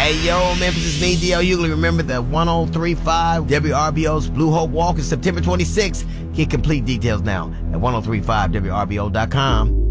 Hey, yo, Memphis, it's me, D.L. Hughley. Remember the 1035 WRBO's Blue Hope Walk is September 26th. Get complete details now at 1035WRBO.com.